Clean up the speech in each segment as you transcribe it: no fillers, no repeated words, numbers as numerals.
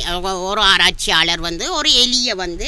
ஒரு ஆராய்ச்சியாளர் வந்து ஒரு எலியை வந்து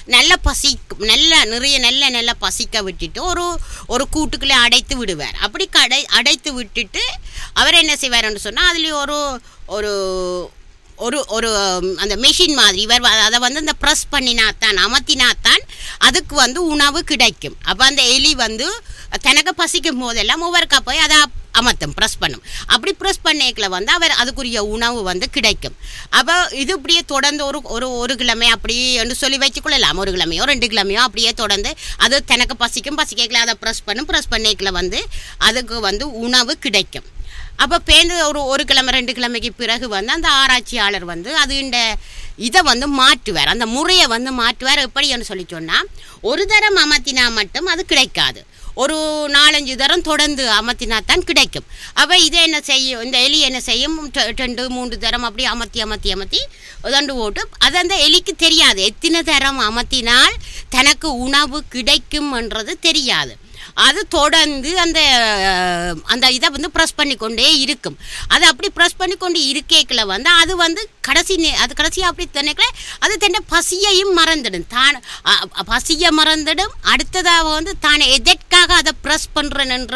நல்ல பசிக்க விட்டுட்டு ஒரு கூட்டுக்குள்ளே அடைத்து விடுவார். அப்படி அடைத்து விட்டுட்டு அவர் என்ன செய்வார்ன்னு சொன்னால் அதுலேயும் ஒரு ஒரு ஒரு ஒரு அந்த மெஷின் மாதிரி இவர் அதை வந்து அந்த ப்ரெஸ் அமர்த்தினாத்தான் அதுக்கு வந்து உணவு கிடைக்கும். அப்போ அந்த எலி வந்து தனக்கு பசிக்கும் போதெல்லாம் ஒவ்வொருக்கா போய் அதை ப்ரெஸ் பண்ணும். அப்படி ப்ரெஸ் பண்ணிக்கல வந்து அவர் அதுக்குரிய உணவு வந்து கிடைக்கும். அப்போ இது இப்படியே தொடர்ந்து ஒரு கிழமை அப்படி என்று சொல்லி வச்சுக்கொள்ளலாம். ஒரு கிழமையோ 2 கிழமையோ அப்படியே தொடர்ந்து அது தனக்கு பசிக்கல அதை ப்ரெஸ் பண்ணிக்கல வந்து அதுக்கு வந்து உணவு கிடைக்கும். அப்போ பேருந்து ஒரு கிழமை 2 கிழமைக்கு பிறகு வந்து அந்த ஆராய்ச்சியாளர் வந்து அது இதை வந்து மாற்றுவார், அந்த முறையை வந்து மாற்றுவார். எப்படின்னு சொல்லி சொன்னால் ஒரு தரம் அமர்த்தினா மட்டும் அது கிடைக்காது, ஒரு 4-5 தரம் தொடர்ந்து அமர்த்தினா தான் கிடைக்கும். அப்போ இதை என்ன செய்யும், இந்த எலி என்ன செய்யும், 2-3 தரம் அப்படி அமர்த்தி தண்டு போட்டு அது அந்த எலிக்கு தெரியாது எத்தனை தரம் அமர்த்தினால் தனக்கு உணவு கிடைக்கும்ன்றது தெரியாது. அது தொடர்ந்து அந்த இதை வந்து ப்ரெஸ் பண்ணிக்கொண்டே இருக்கும். அது அப்படி ப்ரெஸ் பண்ணிக்கொண்டு இருக்கேக்கில் வந்து அது வந்து கடைசியாக அப்படி தன்னைக்குள்ள அது தன்னை பசியையும் மறந்துடும், பசியை மறந்துடும். அடுத்ததாக வந்து தான் எதற்காக அதை ப்ரெஸ் பண்ணுறேன்ற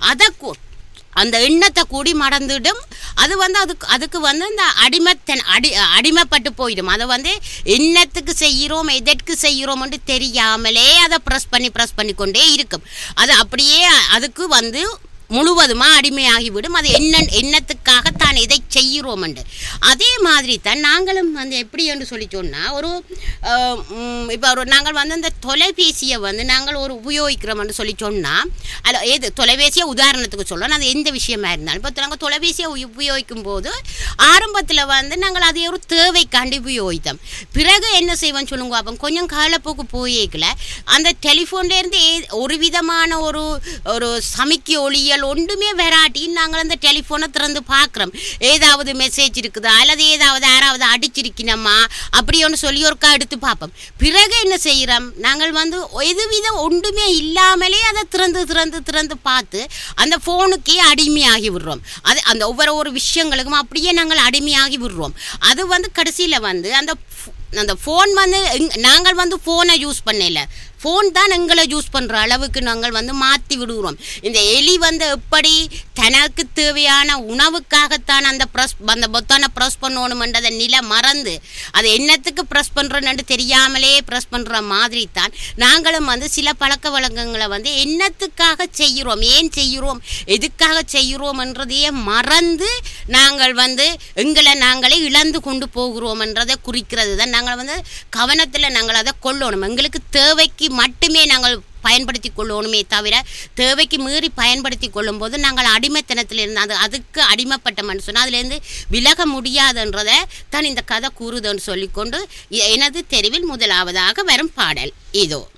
அந்த எண்ணத்தை கூடி மறந்துடும். அது வந்து அதுக்கு வந்து அந்த அடிமைப்பட்டு போயிடும். அதை வந்து எண்ணத்துக்கு செய்கிறோம் எதற்கு செய்கிறோம்னு தெரியாமலே அதை ப்ரெஸ் பண்ணி கொண்டே இருக்கும். அது அப்படியே அதுக்கு வந்து முழுவதுமாக அடிமையாகிவிடும். அது எண்ணத்துக்காக தான் இதை செய்கிறோம் என்று. அதே மாதிரி தான் நாங்களும் வந்து எப்படி என்று சொல்லி சொன்னால் இப்போ நாங்கள் வந்து அந்த தொலைபேசியை வந்து நாங்கள் உபயோகிக்கிறோம்னு சொல்லி சொன்னால் அது தொலைபேசியை உதாரணத்துக்கு சொல்லணும், அது எந்த விஷயமா இருந்தாலும். இப்போ நாங்கள் தொலைபேசியை உபயோகிக்கும் போது ஆரம்பத்தில் வந்து நாங்கள் அதை ஒரு தேவைக்காண்டி உபயோகித்தோம். பிறகு என்ன செய்வோம்னு சொல்லுங்க, அப்போ கொஞ்சம் காலப்போக்கு போயிக்கல அந்த டெலிஃபோன்லேருந்து ஒரு விதமான ஒரு சமிக்கை ஒளியல் ஒன்றுமே வராட்டின்னு நாங்கள் அந்த டெலிஃபோனை திறந்து பார்க்குறோம். ஏதாவது மெசேஜ் இருக்குதா அல்லது யாராவது அடிச்சிருக்கணுமா அப்படி ஒன்று சொல்லி ஒருக்கா எடுத்து பார்ப்போம். பிறகு என்ன செய்கிறோம், நாங்கள் வந்து எதுவிதம் ஒன்றுமே இல்லாமலே அதை திறந்து பார்த்து அந்த ஃபோனுக்கே அடிமையாகி விடுறோம். அது அந்த ஒவ்வொரு விஷயங்களுக்கும் அப்படியே நாங்கள் அடிமையாகி விடுறோம். அது வந்து கடைசியில் வந்து அந்த ஃபோன் வந்து நாங்கள் வந்து ஃபோனை யூஸ் பண்ணல, ஃபோன் தான் எங்களை யூஸ் பண்ணுற அளவுக்கு நாங்கள் வந்து மாற்றி விடுகிறோம். இந்த எலி வந்து எப்படி தனக்கு தேவையான உணவுக்காகத்தான் அந்த பொத்தானை ப்ரெஸ் பண்ணணுமென்றதை நிலை மறந்து அதை என்னத்துக்கு ப்ரெஸ் பண்ணுறோன்னு தெரியாமலே ப்ரெஸ் பண்ணுற மாதிரி தான் நாங்களும் வந்து சில பழக்க வழக்கங்களை வந்து என்னத்துக்காக செய்கிறோம், ஏன் செய்கிறோம், எதுக்காக செய்கிறோம்ன்றதையே மறந்து நாங்கள் வந்து எங்களை நாங்களே இழந்து கொண்டு போகிறோம் என்றதை குறிக்கிறது தான். நாங்கள் வந்து கவனத்தில் நாங்கள் அதை கொள்ளணும். எங்களுக்கு தேவைக்கு மட்டுமே நாங்கள் பயன்படுத்தி கொள்ளணுமே தவிர தேவைக்கு மீறி பயன்படுத்தி கொள்ளும்போது நாங்கள் அடிமைத்தனத்திலிருந்து அதுக்கு அடிமைப்பட்டோம்னு சொன்னால் அதுலேருந்து விலக முடியாதுன்றதை தான் இந்த கதை கூறுதுன்னு சொல்லிக்கொண்டு எனது தெரிவில் முதலாவதாக வரும் பாடல் இதோ.